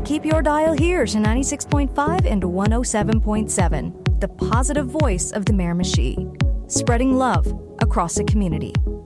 keep your dial here to 96.5 and 107.7, the positive voice of the Miramichi, spreading love across the community.